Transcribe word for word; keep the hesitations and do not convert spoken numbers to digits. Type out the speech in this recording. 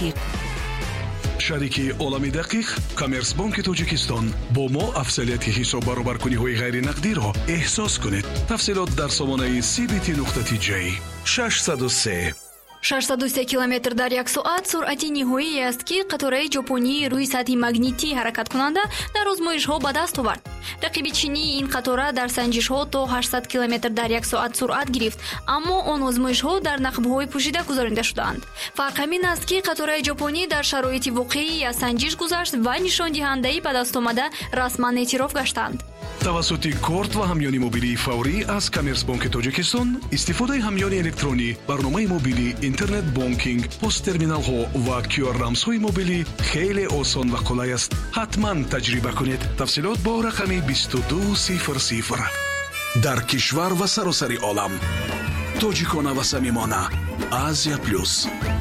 دقیق. شریکی عالمی دقیق کامرسبانک تاجیکستان با ما افضلیت حساب برابرکنی‌های غیر نقدی را احساس کنید. تفصیلات در سامانه سی بی تی نقطه تی جی. ششصد و سه шашсад و سه کیلومتر در یک ساعت سرعتی نهایی است که قطاره ژاپنی روی سطح مگنیتی حرکت کننده در آزمایش‌ها به دست آورد. رقیب چینی این قطاره در سنجش‌ها تا هشتصد کیلومتر در یک ساعت سرعت گرفت، اما آن آزمایش‌ها در نقب‌های پوشیده گذرانده شدند. فرق همین است که قطاره ژاپنی در شرایط واقعی از سنجش گذشت و نشان دهنده به دست آمده رسما اعتراف گشتند. توسط کارت و همیانی موبیلی فوری از کامرسبانک تاجیکستان استفاده همیانی الکترونی، برنامه موبیلی، اینترنت بانکینگ، پست ترمینال ها و کیو آر رمز های موبیلی خیلی آسان و kolay است. حتما تجربه کنید. تفصیلات با رقم بیست و دو صفر صفر. در کشور و سراسر عالم. تاجیکانه و صمیمانه. آسیا پلوس.